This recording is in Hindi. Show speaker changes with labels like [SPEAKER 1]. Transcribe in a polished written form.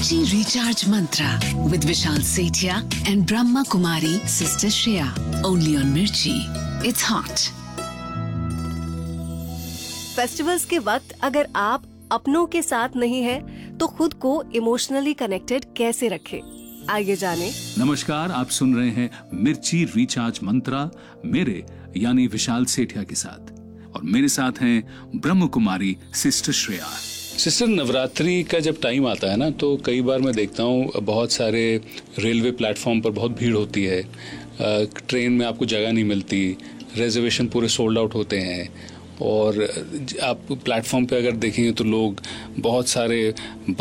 [SPEAKER 1] Mirchi Recharge Mantra with Vishal Sethia and Brahma Kumari Sister Shreya. Only on Mirchi. It's hot.
[SPEAKER 2] Festivals के वक्त अगर आप अपनों के साथ नहीं हैं, तो खुद को इमोशनली कनेक्टेड कैसे रखें? आइए जाने।
[SPEAKER 3] नमस्कार, आप सुन रहे हैं मिर्ची रिचार्ज मंत्रा मेरे यानी विशाल सेठिया के साथ, और मेरे साथ हैं ब्रह्म कुमारी सिस्टर श्रेया।
[SPEAKER 4] सिस्टर, नवरात्रि का जब टाइम आता है ना, तो कई बार मैं देखता हूँ बहुत सारे रेलवे प्लेटफॉर्म पर बहुत भीड़ होती है, ट्रेन में आपको जगह नहीं मिलती, रिजर्वेशन पूरे सोल्ड आउट होते हैं, और आप प्लेटफॉर्म पे अगर देखेंगे तो लोग बहुत सारे